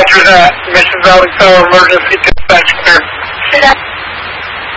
Roger that. Mission Valley Power Emergency Dispatch Center.